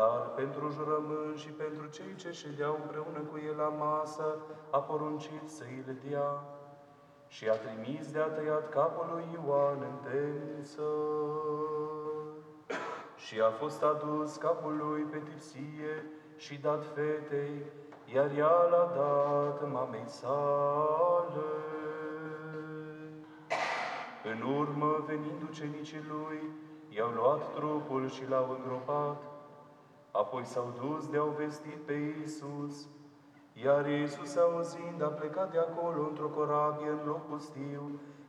Dar pentru jurământ și pentru cei ce ședeau împreună cu el la masă, a poruncit să îi le dea. Și a trimis de-a tăiat capul lui Ioan în temniță. Și a fost adus capul lui pe tipsie și dat fetei, iar ea l-a dat mamei sale. În urmă, venind ucenicii lui, i-au luat trupul și l-au îngropat. Apoi s-au dus de-au vestit pe Iisus, iar Iisus, auzind, a plecat de acolo într-o corabie în loc pustiu